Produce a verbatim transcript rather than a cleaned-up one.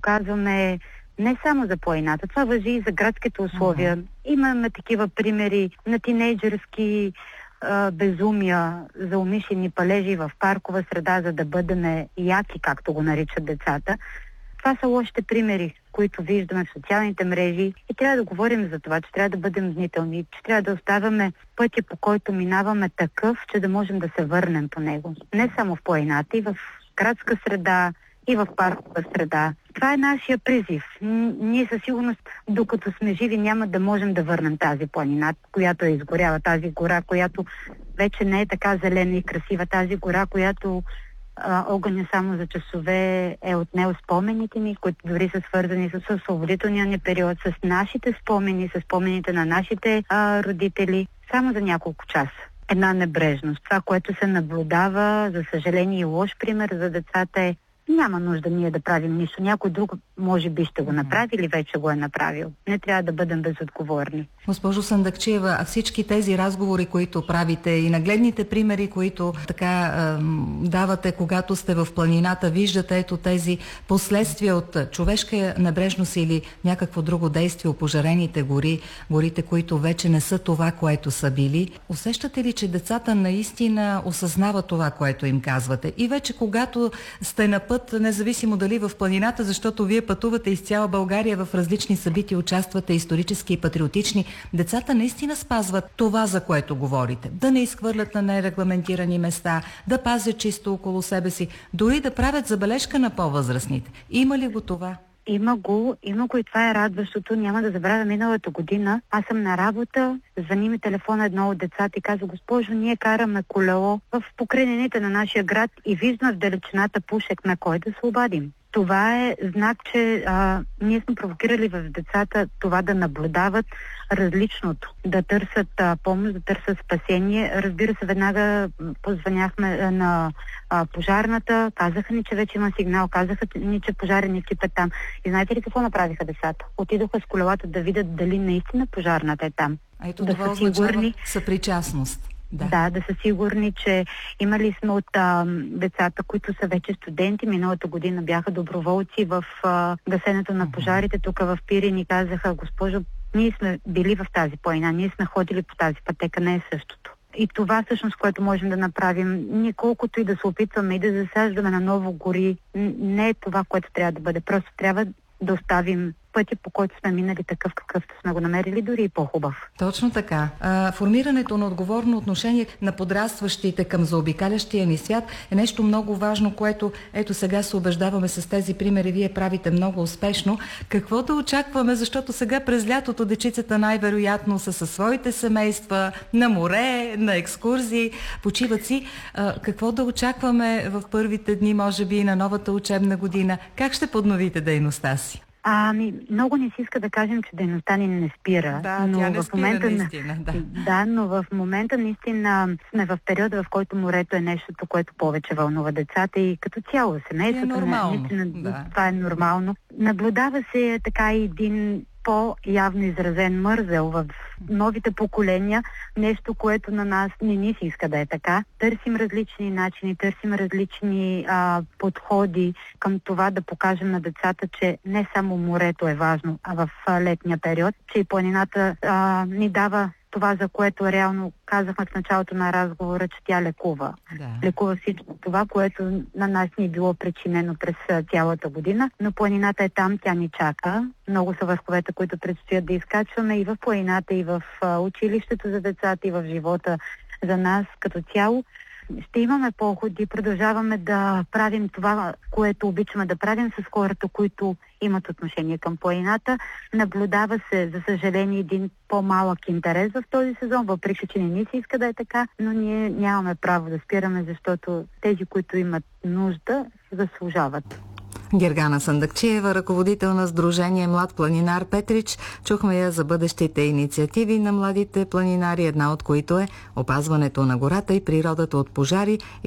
показваме не само за планината, това важи и за градските условия. Uh-huh. Имаме такива примери на тинейджърски а, безумия за умишлени палежи в паркова среда, за да бъдем яки, както го наричат децата. Това са лошите примери, които виждаме в социалните мрежи и трябва да говорим за това, че трябва да бъдем бдителни, че трябва да оставяме пътя, по който минаваме такъв, че да можем да се върнем по него. Не само в планината, и в градска среда, и в паркова среда. Това е нашия призив. Ние със сигурност, докато сме живи, няма да можем да върнем тази планина, която е изгоряла, тази гора, която вече не е така зелена и красива, тази гора, която а, огъня само за часове е отнел спомените ни, които дори са свързани с освободителния ни период, с нашите спомени, с спомените на нашите а, родители, само за няколко часа. Една небрежност. Това, което се наблюдава, за съжаление и лош пример за децата е: няма нужда ние да правим нищо. Някой друг може би ще го направи или вече го е направил. Не трябва да бъдем безотговорни. Госпожо Сандакчиева, а всички тези разговори, които правите и нагледните примери, които така е, давате, когато сте в планината, виждате ето тези последствия от човешка небрежност или някакво друго действие, опожарените гори, горите, които вече не са това, което са били. Усещате ли, че децата наистина осъзнават това, което им казвате? И вече когато сте на път, независимо дали в планината, защото вие пътувате из цяла България в различни събития, участвате исторически и патриотични, децата наистина спазват това, за което говорите. Да не изхвърлят на нерегламентирани места, да пазят чисто около себе си, дори да правят забележка на по-възрастните. Има ли го това? Има го, има го и това е радващото. Няма да забравя, миналата година аз съм на работа, звъни ми телефона едно от децата и каза: госпожо, ние караме колело в покрайнините на нашия град и виждам в далечината пушек, на кой да се обадим. Това е знак, че а, ние сме провокирали в децата това да наблюдават различното, да търсят а, помощ, да търсят спасение. Разбира се, веднага позвъняхме на а, пожарната, казаха ни, че вече има сигнал, казаха ни, че пожарен екип е там. И знаете ли какво направиха децата? Отидоха с колелата да видят дали наистина пожарната е там. А ето да това означава съпричастност. Да. да, да са сигурни, че имали сме от а, децата, които са вече студенти. Миналата година бяха доброволци в а, гасенето на пожарите. Тук в Пирин и казаха: госпожо, ние сме били в тази планина, ние сме ходили по тази пътека, не е същото. И това всъщност, което можем да направим, ние колкото и да се опитваме и да засаждаме на ново гори, не е това, което трябва да бъде. Просто трябва да оставим пътя, по който сме минали, такъв какъвто сме го намерили, дори и по-хубав. Точно така. А, формирането на отговорно отношение на подрастващите към заобикалящия ни свят е нещо много важно, което ето сега се убеждаваме с тези примери. Вие правите много успешно. Какво да очакваме, защото сега през лятото дечицата най-вероятно са със своите семейства, на море, на екскурзии, почиват си. А, какво да очакваме в първите дни, може би, на новата учебна година? Как ще подновите дейността си? Ами, много не си иска да кажем, че дейността ни не спира. Да, но тя не в спира момента, наистина. Да. да, но в момента наистина сме в периода, в който морето е нещото, което повече вълнува децата и като цяло семейството. Е нормално. Наистина, Да. Това е нормално. Наблюдава се така и един по-явно изразен мързел в новите поколения, нещо, което на нас не ни се иска да е така. Търсим различни начини, търсим различни а, подходи към това да покажем на децата, че не само морето е важно, а в а, летния период, че и планината а, ни дава това, за което реално казахме в началото на разговора, че тя лекува. Да. Лекува всичко това, което на нас ни е било причинено през цялата година, но планината е там, тя ни чака. Много са върховете, които предстоят да изкачваме и в планината, и в училището за децата, и в живота за нас като цяло. Ще имаме походи, продължаваме да правим това, което обичаме да правим с хората, които имат отношение към планината. Наблюдава се, за съжаление, един по-малък интерес в този сезон, въпреки че не ни се иска да е така, но ние нямаме право да спираме, защото тези, които имат нужда, заслужават. Гергана Сандакчиева, ръководител на Сдружение Млад планинар Петрич. Чухме я за бъдещите инициативи на младите планинари, една от които е опазването на гората и природата от пожари.